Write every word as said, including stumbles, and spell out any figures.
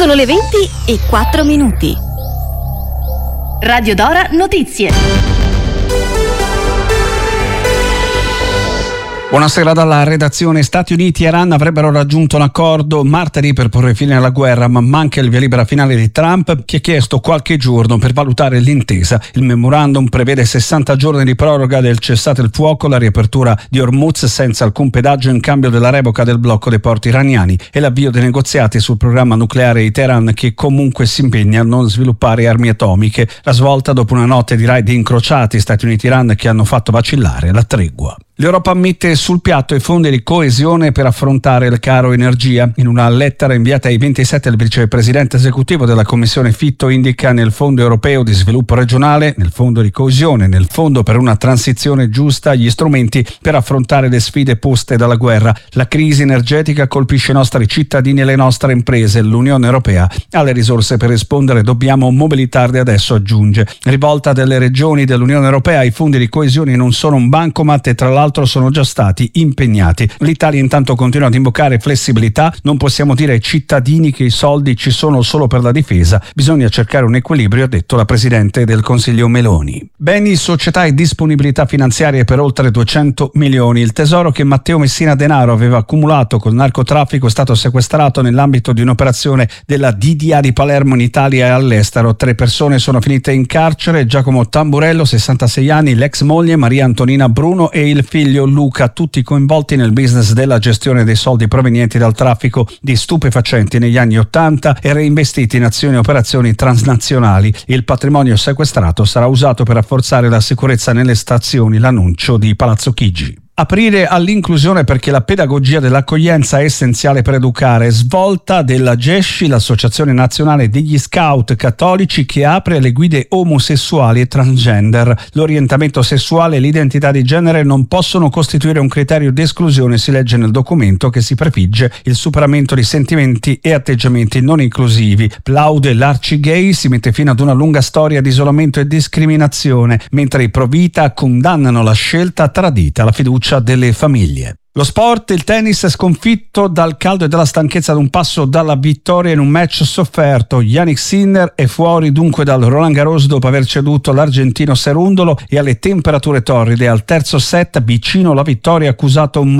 Sono le venti e quattro minuti. Radio Dora Notizie. Buonasera dalla redazione. Stati Uniti e Iran avrebbero raggiunto un accordo martedì per porre fine alla guerra, ma manca il via libera finale di Trump, che ha chiesto qualche giorno per valutare l'intesa. Il memorandum prevede sessanta giorni di proroga del cessate il fuoco, la riapertura di Hormuz senza alcun pedaggio in cambio della revoca del blocco dei porti iraniani e l'avvio dei negoziati sul programma nucleare di Teheran, che comunque si impegna a non sviluppare armi atomiche. La svolta dopo una notte di raid incrociati Stati Uniti e Iran che hanno fatto vacillare la tregua. L'Europa mette sul piatto i fondi di coesione per affrontare il caro energia. In una lettera inviata ai ventisette, il vicepresidente esecutivo della Commissione Fitto indica nel Fondo Europeo di Sviluppo Regionale, nel Fondo di Coesione, nel Fondo per una transizione giusta gli strumenti per affrontare le sfide poste dalla guerra. La crisi energetica colpisce i nostri cittadini e le nostre imprese. L'Unione Europea ha le risorse per rispondere, dobbiamo mobilitarle adesso, aggiunge. Rivolta delle regioni dell'Unione Europea, i fondi di coesione non sono un bancomat e tra l'altro sono già stati impegnati. L'Italia intanto continua ad invocare flessibilità. Non possiamo dire ai cittadini che i soldi ci sono solo per la difesa, bisogna cercare un equilibrio, ha detto la Presidente del Consiglio Meloni. Beni, società e disponibilità finanziarie per oltre duecento milioni. Il tesoro che Matteo Messina Denaro aveva accumulato col narcotraffico è stato sequestrato nell'ambito di un'operazione della D D A di Palermo in Italia e all'estero. Tre persone sono finite in carcere: Giacomo Tamburello, sessantasei anni, l'ex moglie Maria Antonina Bruno e il figlio Luca, tutti coinvolti nel business della gestione dei soldi provenienti dal traffico di stupefacenti negli anni ottanta e reinvestiti in azioni e operazioni transnazionali. Il patrimonio sequestrato sarà usato per rafforzare la sicurezza nelle stazioni, l'annuncio di Palazzo Chigi. Aprire all'inclusione perché la pedagogia dell'accoglienza è essenziale per educare. Svolta della G E S C I, l'Associazione Nazionale degli Scout Cattolici, che apre alle guide omosessuali e transgender. L'orientamento sessuale e l'identità di genere non possono costituire un criterio di esclusione, si legge nel documento, che si prefigge il superamento di sentimenti e atteggiamenti non inclusivi. Plaude l'Arcigay, si mette fine ad una lunga storia di isolamento e discriminazione, mentre i Provita condannano la scelta tradita, la fiducia delle famiglie. Lo sport, il tennis sconfitto dal caldo e dalla stanchezza ad un passo dalla vittoria in un match sofferto. Jannik Sinner è fuori dunque dal Roland Garros dopo aver ceduto l'argentino Cerundolo e alle temperature torride. Al terzo set, vicino alla vittoria, ha accusato un